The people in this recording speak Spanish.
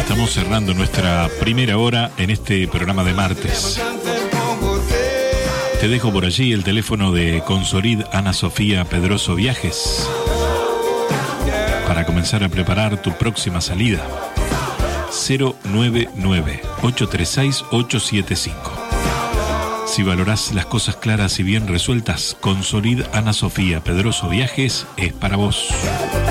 Estamos cerrando nuestra primera hora en este programa de martes. Te dejo por allí el teléfono de Consolid Ana Sofía Pedroso Viajes para comenzar a preparar tu próxima salida. 099-836-875. Si valorás las cosas claras y bien resueltas, Consolid Ana Sofía Pedroso Viajes es para vos.